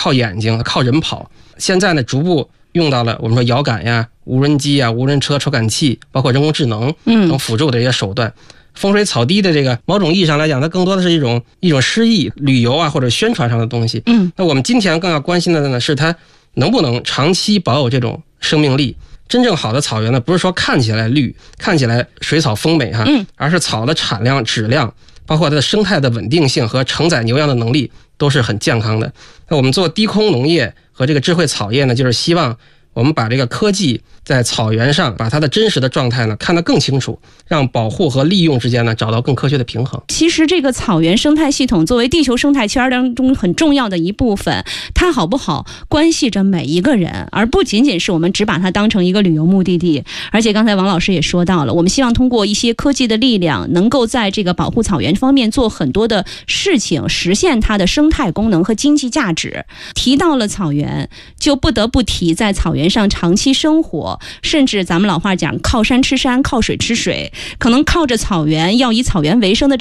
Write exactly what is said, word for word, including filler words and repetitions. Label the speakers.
Speaker 1: 靠眼睛靠人跑，现在呢逐步用到了我们说遥感呀、无人机呀、无人车、传感器，包括人工智能等辅助的这些手段。嗯，风水草低的这个某种意义上来讲，它更多的是一种一种诗意、旅游啊或者宣传上的东西。嗯，那我们今天更要关心的呢是它能不能长期保有这种生命力。真正好的草原呢，不是说看起来绿、看起来水草丰美哈，嗯，而是草的产量、质量，包括它的生态的稳定性和承载牛羊的能力都是很健康的。那我们做低空农业和这个智慧草业呢，就是希望我们把这个科技在草原上把它的真实的状态呢看得更清楚，让保护和利用之间呢找到更科学的平衡。
Speaker 2: 其实这个草原生态系统作为地球生态圈当中很重要的一部分，它好不好关系着每一个人，而不仅仅是我们只把它当成一个旅游目的地。而且刚才王老师也说到了，我们希望通过一些科技的力量，能够在这个保护草原方面做很多的事情，实现它的生态功能和经济价值。提到了草原，就不得不提在草原上长期生活，甚至咱们老话讲靠山吃山，靠水吃水，可能靠着草原要以草原为生的